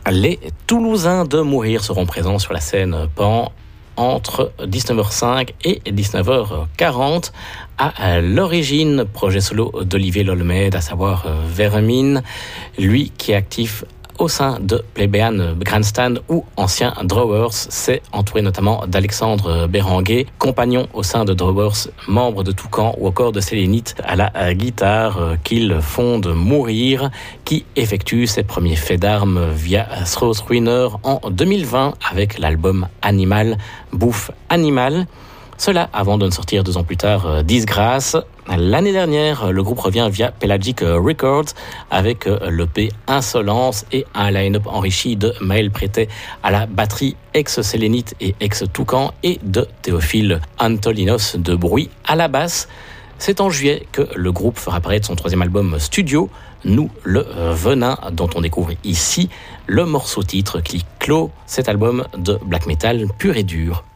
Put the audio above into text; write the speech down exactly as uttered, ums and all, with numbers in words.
Les Toulousains de Mourir seront présents sur la scène Pan entre dix-neuf heures cinq et dix-neuf heures quarante. À l'origine, projet solo d'Olivier Lolmed, à savoir Vermine, lui qui est actif au sein de Plébéian Grandstand ou ancien Drawers, s'est entouré notamment d'Alexandre Béranguet, compagnon au sein de Drawers, membre de Toucan ou encore de Sélénite à la guitare, qu'il fonde Mourir, qui effectue ses premiers faits d'armes via Throat Ruiner en deux mille vingt avec l'album Animal, Bouffe Animal. Cela avant de ne sortir deux ans plus tard Disgrâce. L'année dernière, le groupe revient via Pelagic Records avec l'E P Insolence et un line-up enrichi de Maël Prétet à la batterie, ex-Sélénite et ex-Toucan, et de Théophile Antolinos de Bruit à la basse. C'est en juillet que le groupe fera apparaître son troisième album studio, Nous le Venin, dont on découvre ici le morceau titre qui clôt cet album de black metal pur et dur.